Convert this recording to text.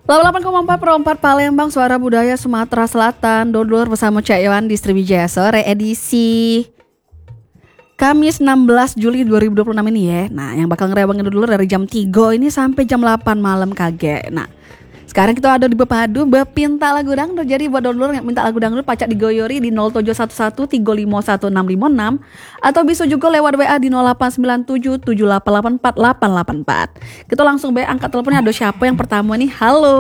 88,4 per 4 Palembang, Suara Budaya Sumatera Selatan. Dodol bersama Cak Yohan di Sriwijaya Sore edisi Kamis 16 Juli 2026 ini ya. Nah, yang bakal ngerebangin dulu dari jam 3 ini sampai jam 8 malam kage. Nah, sekarang kita ada di Bepadu, bepinta lagu dangdut. Jadi buat dulur yang minta lagu dangdut pacak digoyori di 0711351656 atau bisa juga lewat WA di 089778848884. Kita langsung angkat teleponnya, ada siapa yang pertama nih? Halo.